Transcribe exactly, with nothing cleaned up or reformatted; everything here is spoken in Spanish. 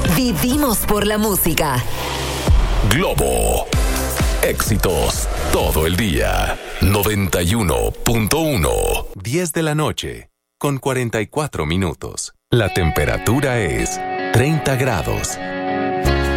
Vivimos por la música. Globo. Éxitos todo el día. noventa y uno punto uno. diez de la noche, con cuarenta y cuatro minutos. La temperatura es treinta grados.